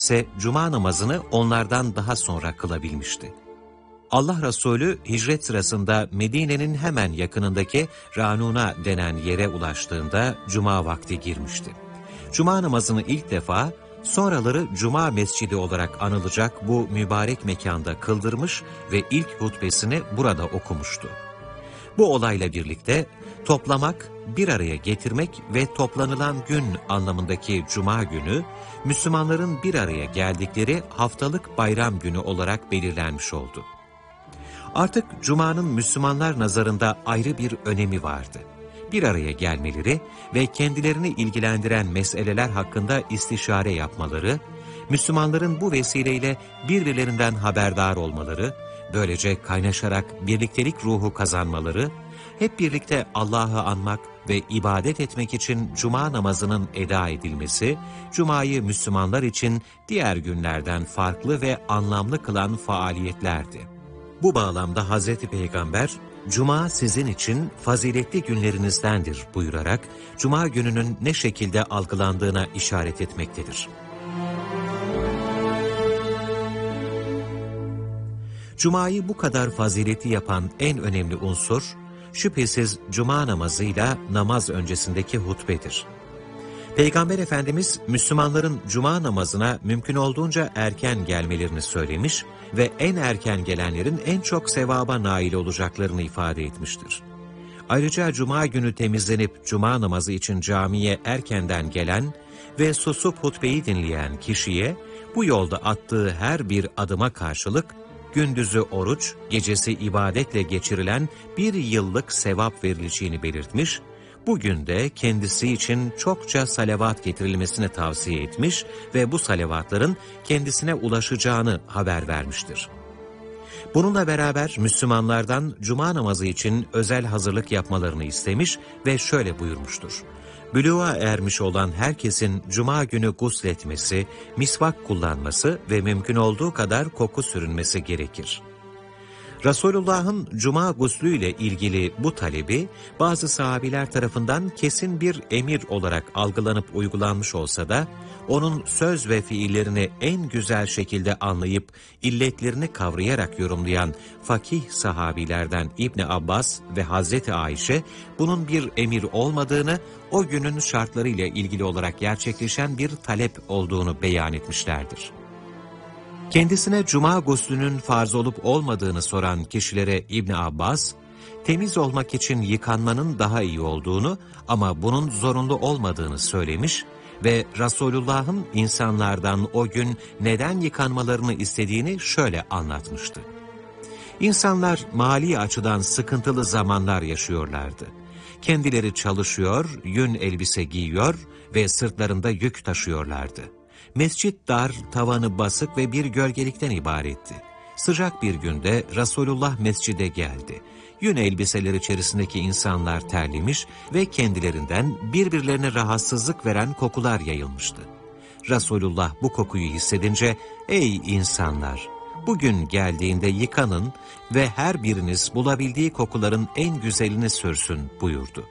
ise cuma namazını onlardan daha sonra kılabilmişti. Allah Resulü hicret sırasında Medine'nin hemen yakınındaki Ranuna denen yere ulaştığında cuma vakti girmişti. Cuma namazını ilk defa sonraları Cuma Mescidi olarak anılacak bu mübarek mekanda kıldırmış ve ilk hutbesini burada okumuştu. Bu olayla birlikte toplamak, bir araya getirmek ve toplanılan gün anlamındaki Cuma günü, Müslümanların bir araya geldikleri haftalık bayram günü olarak belirlenmiş oldu. Artık Cuma'nın Müslümanlar nazarında ayrı bir önemi vardı. Bir araya gelmeleri ve kendilerini ilgilendiren meseleler hakkında istişare yapmaları, Müslümanların bu vesileyle birbirlerinden haberdar olmaları, böylece kaynaşarak birliktelik ruhu kazanmaları, hep birlikte Allah'ı anmak ve ibadet etmek için Cuma namazının eda edilmesi, Cuma'yı Müslümanlar için diğer günlerden farklı ve anlamlı kılan faaliyetlerdi. Bu bağlamda Hz. Peygamber, Cuma sizin için faziletli günlerinizdendir buyurarak, Cuma gününün ne şekilde algılandığına işaret etmektedir. Cuma'yı bu kadar faziletli yapan en önemli unsur, şüphesiz Cuma namazıyla namaz öncesindeki hutbedir. Peygamber Efendimiz, Müslümanların Cuma namazına mümkün olduğunca erken gelmelerini söylemiş ve en erken gelenlerin en çok sevaba nail olacaklarını ifade etmiştir. Ayrıca Cuma günü temizlenip Cuma namazı için camiye erkenden gelen ve susup hutbeyi dinleyen kişiye, bu yolda attığı her bir adıma karşılık, gündüzü oruç, gecesi ibadetle geçirilen bir yıllık sevap verileceğini belirtmiş, bugün de kendisi için çokça salavat getirilmesini tavsiye etmiş ve bu salavatların kendisine ulaşacağını haber vermiştir. Bununla beraber Müslümanlardan Cuma namazı için özel hazırlık yapmalarını istemiş ve şöyle buyurmuştur. Bülûğa ermiş olan herkesin Cuma günü gusletmesi, misvak kullanması ve mümkün olduğu kadar koku sürünmesi gerekir. Resulullah'ın Cuma guslüyle ilgili bu talebi, bazı sahabiler tarafından kesin bir emir olarak algılanıp uygulanmış olsa da, onun söz ve fiillerini en güzel şekilde anlayıp, illetlerini kavrayarak yorumlayan fakih sahabilerden İbni Abbas ve Hazreti Ayşe, bunun bir emir olmadığını, o günün şartlarıyla ilgili olarak gerçekleşen bir talep olduğunu beyan etmişlerdir. Kendisine Cuma guslünün farz olup olmadığını soran kişilere İbni Abbas, temiz olmak için yıkanmanın daha iyi olduğunu ama bunun zorunlu olmadığını söylemiş ve Resulullah'ın insanlardan o gün neden yıkanmalarını istediğini şöyle anlatmıştı. İnsanlar mali açıdan sıkıntılı zamanlar yaşıyorlardı. Kendileri çalışıyor, yün elbise giyiyor ve sırtlarında yük taşıyorlardı. Mescit dar, tavanı basık ve bir gölgelikten ibaretti. Sıcak bir günde Resulullah mescide geldi. Yün elbiseler içerisindeki insanlar terlemiş ve kendilerinden birbirlerine rahatsızlık veren kokular yayılmıştı. Resulullah bu kokuyu hissedince, "Ey insanlar! Bugün geldiğinde yıkanın ve her biriniz bulabildiği kokuların en güzelini sürsün" buyurdu.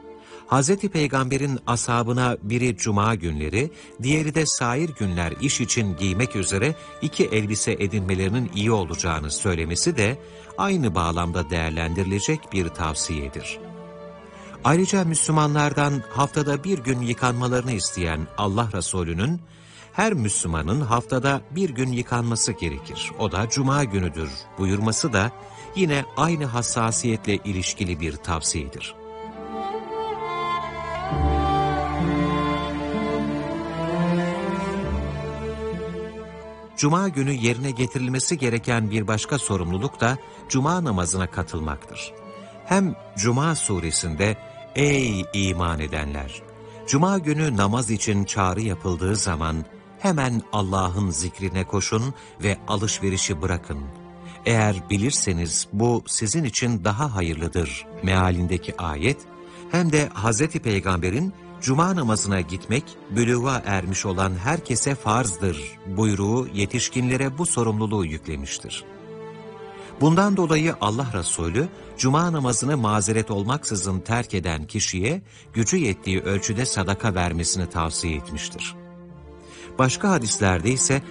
Hz. Peygamber'in ashabına biri Cuma günleri, diğeri de sair günler iş için giymek üzere 2 elbise edinmelerinin iyi olacağını söylemesi de aynı bağlamda değerlendirilecek bir tavsiyedir. Ayrıca Müslümanlardan haftada bir gün yıkanmalarını isteyen Allah Resulü'nün, her Müslümanın haftada bir gün yıkanması gerekir, o da Cuma günüdür buyurması da yine aynı hassasiyetle ilişkili bir tavsiyedir. Cuma günü yerine getirilmesi gereken bir başka sorumluluk da Cuma namazına katılmaktır. Hem Cuma suresinde "Ey iman edenler! Cuma günü namaz için çağrı yapıldığı zaman hemen Allah'ın zikrine koşun ve alışverişi bırakın. Eğer bilirseniz bu sizin için daha hayırlıdır" mealindeki ayet, hem de Hz. Peygamber'in Cuma namazına gitmek, bülûğa ermiş olan herkese farzdır buyruğu yetişkinlere bu sorumluluğu yüklemiştir. Bundan dolayı Allah Resulü, Cuma namazını mazeret olmaksızın terk eden kişiye gücü yettiği ölçüde sadaka vermesini tavsiye etmiştir. Başka hadislerde ise